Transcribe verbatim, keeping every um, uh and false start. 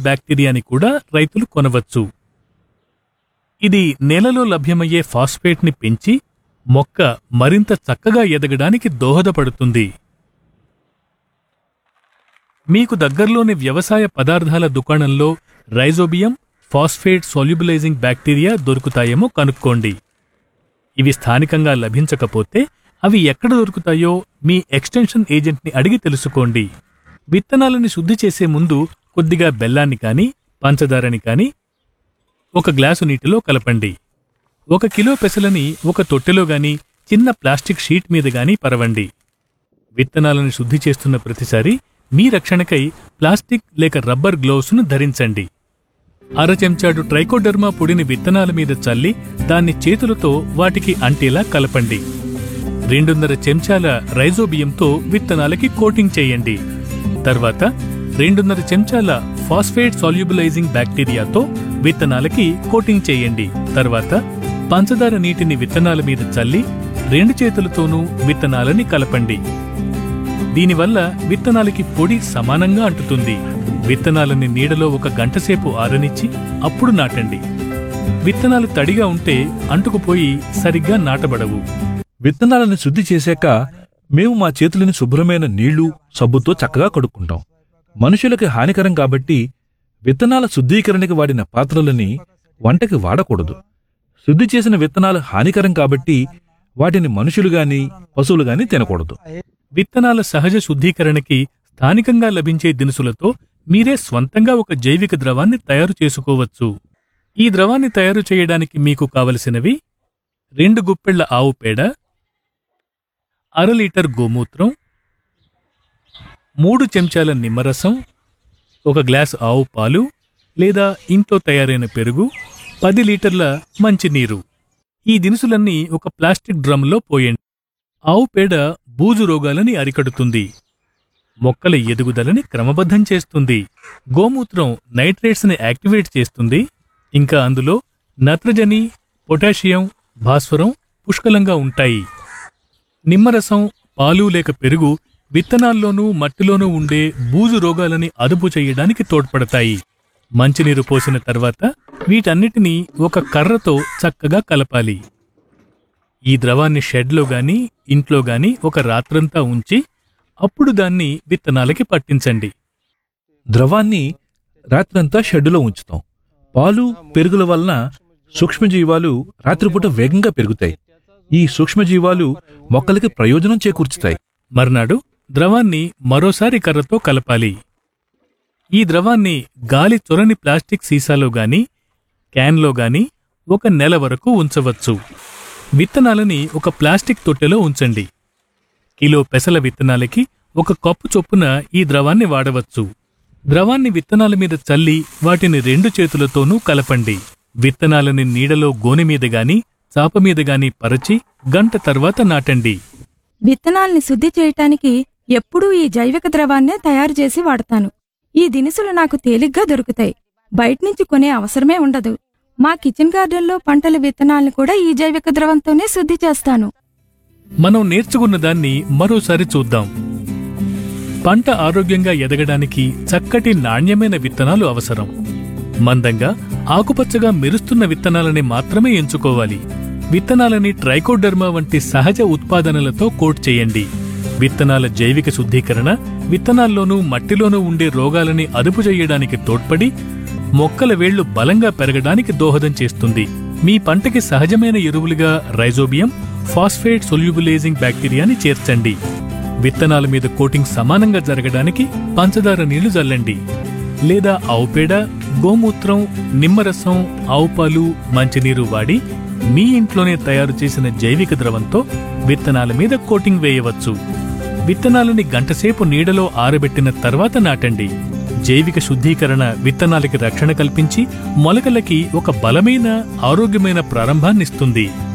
బ్యాక్టీరియాని కూడా రైతులు కొనవచ్చు. ఇది నేలలో లభ్యమయ్యే ఫాస్ఫేట్ని పెంచి మొక్క మరింత చక్కగా ఎదగడానికి దోహదపడుతుంది. మీకు దగ్గర్లోని వ్యవసాయ పదార్థాల దుకాణంలో రైజోబియం ఫాస్ఫేట్ సోల్యుబిలైజింగ్ బ్యాక్టీరియా దొరుకుతాయేమో కనుక్కోండి. ఇవి స్థానికంగా లభించకపోతే అవి ఎక్కడ దొరుకుతాయో మీ ఎక్స్టెన్షన్ ఏజెంట్ని అడిగి తెలుసుకోండి. విత్తనాలని శుద్ధి చేసే ముందు కొద్దిగా బెల్లాన్ని కానీ పంచదారని కానీ ఒక గ్లాసు నీటిలో కలపండి. ఒక కిలో పెసలని ఒక తొట్టెలో గాని చిన్న ప్లాస్టిక్ షీట్ మీద గాని పరవండి. విత్తనాలను శుద్ధి చేస్తున్న ప్రతిసారి మీ రక్షణకై ప్లాస్టిక్ లేక రబ్బర్ గ్లోవ్స్ను ధరించండి. అర చెంచాడు ట్రైకోడర్మా పొడిని విత్తనాల మీద చల్లి దాన్ని చేతులతో వాటికి అంటేలా కలపండి. రెండున్నర చెంచాల రైజోబియంతో విత్తనాలకి కోటింగ్ చేయండి. తర్వాత రెండున్నర చెంచాల ఫాస్ఫేట్ సాల్యుబిలైజింగ్ బ్యాక్టీరియాతో విత్తనాలకి కోటింగ్ చేయండి. తర్వాత పంచదార నీటిని విత్తనాల మీద చల్లి రెండు చేతులతోనూ విత్తనాలని కలపండి. దీనివల్ల విత్తనాలకి పొడి సమానంగా అంటుతుంది. విత్తనాలని నీడలో ఒక గంటసేపు ఆరనిచ్చి అప్పుడు నాటండి. విత్తనాలు తడిగా ఉంటే అంటుకుపోయి సరిగ్గా నాటబడవు. విత్తనాలను శుద్ధి చేశాక మేము మా చేతులని శుభ్రమైన నీళ్లు సబ్బుతో చక్కగా కడుక్కుంటాం. మనుషులకి హానికరం కాబట్టి విత్తనాల శుద్ధీకరణకి వాడిన పాత్రలని వంటకి వాడకూడదు. శుద్ధి చేసిన విత్తనాలు హానికరం కాబట్టి వాటిని మనుషులుగాని పశువులుగాని తినకూడదు. విత్తనాల సహజ శుద్ధీకరణకి స్థానికంగా లభించే దినుసులతో మీరే స్వంతంగా ఒక జైవిక ద్రవాన్ని తయారు చేసుకోవచ్చు. ఈ ద్రవాన్ని తయారు చేయడానికి మీకు కావలసినవి రెండు గుప్పెళ్ల ఆవు పేడ, అర లీటర్ గోమూత్రం, మూడు చెంచాల నిమ్మరసం, ఒక గ్లాసు ఆవు పాలు లేదా ఇంట్లో తయారైన పెరుగు, పది లీటర్ల మంచినీరు. ఈ దినుసులన్నీ ఒక ప్లాస్టిక్ డ్రమ్లో పోయండి. ఆవు పేడ బూజు రోగాలని అరికడుతుంది, మొక్కల ఎదుగుదలని క్రమబద్ధం చేస్తుంది. గోమూత్రం నైట్రేట్స్ని యాక్టివేట్ చేస్తుంది. ఇంకా అందులో నత్రజని, పొటాషియం, భాస్వరం పుష్కలంగా ఉంటాయి. నిమ్మరసం, పాలు లేక పెరుగు విత్తనాల్లోనూ మట్టిలోనూ ఉండే బూజు రోగాలని అదుపు చేయడానికి తోడ్పడతాయి. మంచినీరు పోసిన తర్వాత వీటన్నిటినీ ఒక కర్రతో చక్కగా కలపాలి. ఈ ద్రవాన్ని షెడ్లో గాని ఇంట్లో గాని ఒక రాత్రంతా ఉంచి అప్పుడు దాన్ని విత్తనాలకి పట్టించండి. ద్రవాన్ని రాత్రంతా షెడ్డులో ఉంచుతాం. పాలు పెరుగుల వలన సూక్ష్మజీవాలు రాత్రిపూట వేగంగా పెరుగుతాయి. ఈ సూక్ష్మజీవాలు మొక్కలకి ప్రయోజనం చేకూర్చుతాయి. మర్నాడు ద్రవాన్ని మరోసారి కర్రతో కలపాలి. ఈ ద్రవాన్ని గాలి చొరని ప్లాస్టిక్ సీసాలో గాని క్యాన్లో గాని ఒక నెల వరకు ఉంచవచ్చు. విత్తనాలని ఒక ప్లాస్టిక్ తొట్టెలో ఉంచండి. కిలో పెసల విత్తనాలకి ఒక కప్పు చొప్పున ఈ ద్రవాన్ని వాడవచ్చు. ద్రవాన్ని విత్తనాల మీద చల్లి వాటిని రెండు చేతులతోనూ కలపండి. విత్తనాలని నీడలో గోనెమీద గాని చాపమీద గాని పరచి గంట తర్వాత నాటండి. విత్తనాల్ని శుద్ధి చేయటానికి ఎప్పుడూ ఈ జైవిక ద్రవాన్నే తయారు చేసి వాడతాను. ఈ దినుసులు నాకు తేలిగ్గా దొరుకుతాయి. బయట్నుంచి కొనే అవసరమే ఉండదు. మా కిచెన్ గార్డెన్లో పంటల విత్తనాల్ని కూడా ఈ జైవిక ద్రవంతోనే శుద్ధి చేస్తాను. మనం నేర్చుకున్న దాన్ని మరోసారి చూద్దాం. పంట ఆరోగ్యంగా ఎదగడానికి చక్కటి నాణ్యమైన విత్తనాలు అవసరం. మందంగా ఆకుపచ్చగా మెరుస్తున్న విత్తనాలని మాత్రమే ఎంచుకోవాలి. విత్తనాలని ట్రైకోడర్మా వంటి సహజ ఉత్పాదనలతో కోట్ చేయండి. విత్తనాల జైవిక శుద్ధీకరణ విత్తనాల్లోనూ మట్టిలోనూ ఉండే రోగాలని అదుపు చేయడానికి తోడ్పడి మొక్కల వేళ్లు బలంగా పెరగడానికి దోహదం చేస్తుంది. మీ పంటకి సహజమైన ఎరువులుగా రైజోబియం ఫాస్ఫేట్ సొల్యూబిలైజింగ్ బ్యాక్టీరియాని చేర్చండి. విత్తనాల మీద కోటింగ్ సమానంగా జరగడానికి పంచదార నీళ్లు జల్లండి. లేదా ఆవు పేడ, గోమూత్రం, నిమ్మరసం, ఆవు పాలు, మంచినీరు వాడి మీ ఇంట్లోనే తయారు చేసిన జైవిక ద్రవంతో విత్తనాల మీద కోటింగ్ వేయవచ్చు. విత్తనాలని గంటసేపు నీడలో ఆరబెట్టిన తర్వాత నాటండి. జైవిక శుద్ధీకరణ విత్తనాలకి రక్షణ కల్పించి మొలకలకి ఒక బలమైన ఆరోగ్యమైన ప్రారంభాన్నిస్తుంది.